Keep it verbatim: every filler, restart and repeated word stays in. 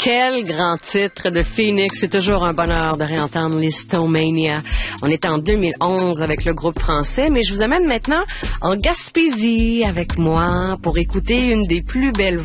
Quel grand titre de Phoenix. C'est toujours un bonheur de réentendre Listomania. On est en deux mille onze avec le groupe français, mais je vous amène maintenant en Gaspésie avec moi pour écouter une des plus belles